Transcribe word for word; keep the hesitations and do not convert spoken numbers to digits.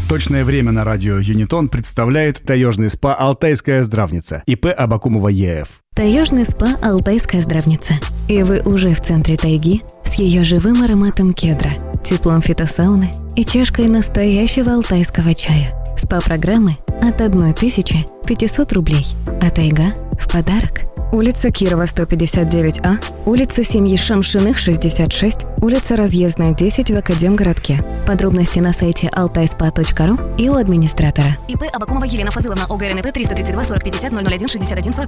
Точное время на радио Юнитон представляет таежный спа «Алтайская здравница» ИП Абакумова ЕФ. Таежный спа «Алтайская здравница». И вы уже в центре тайги с ее живым ароматом кедра, теплом фитосауны и чашкой настоящего алтайского чая. Спа-программы от тысячи пятисот рублей, а тайга в подарок. Улица Кирова, сто пятьдесят девять А, улица семьи Шамшиных, шестьдесят шесть, улица Разъездная, десять в Академгородке. Подробности на сайте алтайспа точка ру и у администратора. ИП Абакумова Елена Фазыловна, ОГРНП триста тридцать два сорок пятьдесят ноль ноль один шестьдесят один сорок